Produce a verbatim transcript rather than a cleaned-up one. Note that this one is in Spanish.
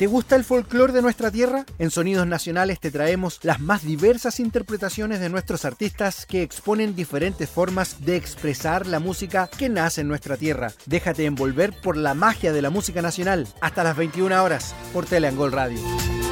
¿Te gusta el folclore de nuestra tierra? En Sonidos Nacionales te traemos las más diversas interpretaciones de nuestros artistas que exponen diferentes formas de expresar la música que nace en nuestra tierra. Déjate envolver por la magia de la música nacional hasta las veintiuna horas por Teleangol Radio.